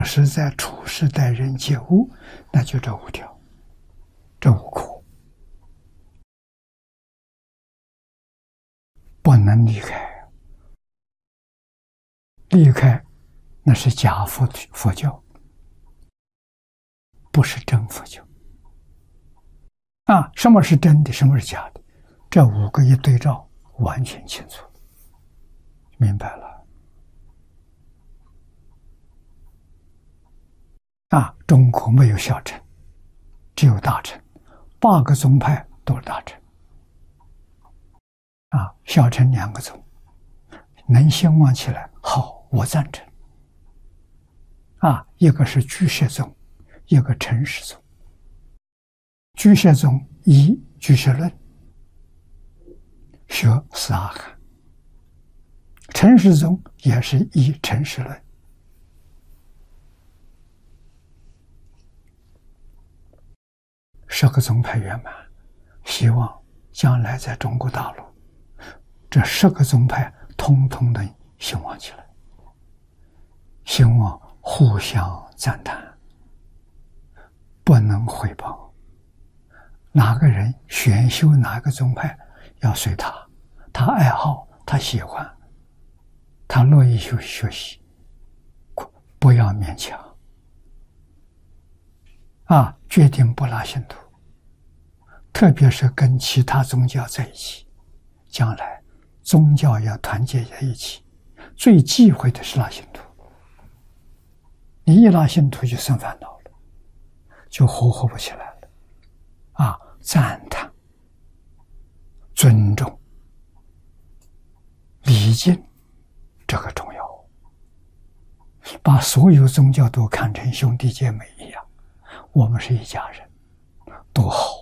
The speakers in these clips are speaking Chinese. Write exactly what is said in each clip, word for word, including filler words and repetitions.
是在处事待人接物，那就这五条，这五苦不能离开，离开那是假佛佛教，不是真佛教。啊，什么是真的，什么是假的？这五个一对照，完全清楚，明白了。啊，中国没有小乘，只有大乘，八个宗派都是大乘。啊，小乘两个宗，能兴旺起来，好，我赞成。啊，一个是居士宗，一个陈氏宗。居士宗依居士论，学四阿含；陈氏宗也是依陈氏论。十个宗派圆满，希望将来在中国大陆，这十个宗派通通的兴旺起来，兴旺互相赞叹，不能汇报。哪个人选修哪个宗派，要随他，他爱好，他喜欢，他乐意去学习，不要勉强。啊，决定不拉信徒，特别是跟其他宗教在一起，将来宗教要团结在一起，最忌讳的是拉信徒。你一拉信徒就生烦恼了，就活活不起来了。啊，赞叹、尊重、礼敬，这个重要。把所有宗教都看成兄弟姐妹一样，我们是一家人，多好。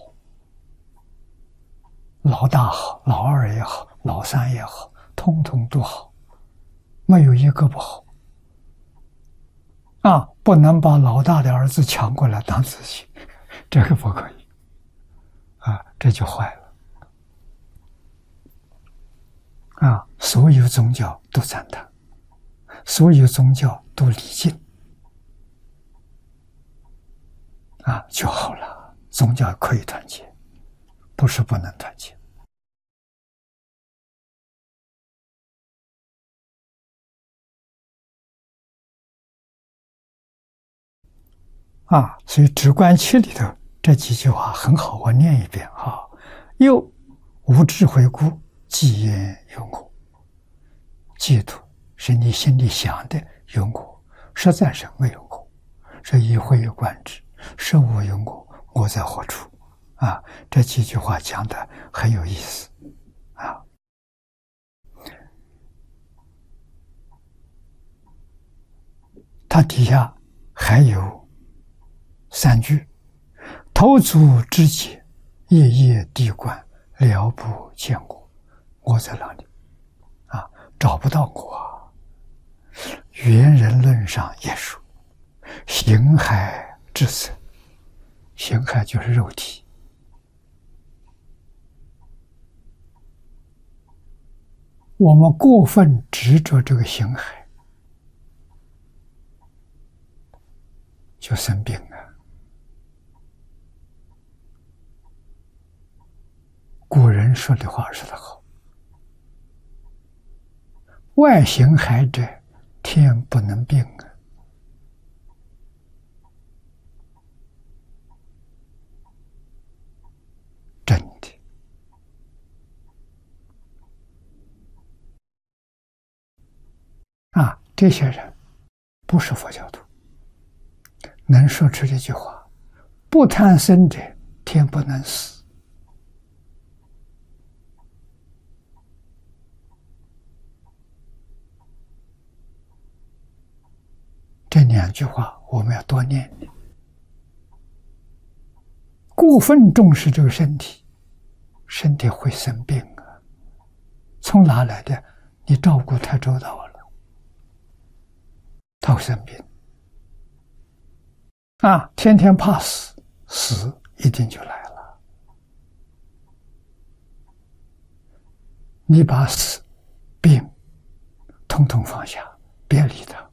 老大好，老二也好，老三也好，通通都好，没有一个不好。啊，不能把老大的儿子抢过来当自己，这个不可以。啊，这就坏了。啊，所有宗教都赞叹，所有宗教都礼敬，啊，就好了。宗教可以团结，不是不能团结。啊，所以《止观七》里头这几句话很好，我念一遍哈。又无智慧故，即言有我。嫉妒是你心里想的有我，实在是没有我。是以慧观之，是无有我，我在何处？啊，这几句话讲的很有意思啊。它底下还有三句：头足之节，夜夜地观，了不见我。我在哪里？啊，找不到我。圆人论上也说，形骸至此，形骸就是肉体。我们过分执着这个形骸，就生病了。古人说的话说得好，外形骸者，天不能病啊。真的。啊，这些人不是佛教徒，能说出这句话，不贪生者，天不能死。这两句话我们要多念。过分重视这个身体，身体会生病啊。从哪来的？你照顾太周到了，他会生病。啊，天天怕死，死一定就来了。你把死、病统统放下，别理他。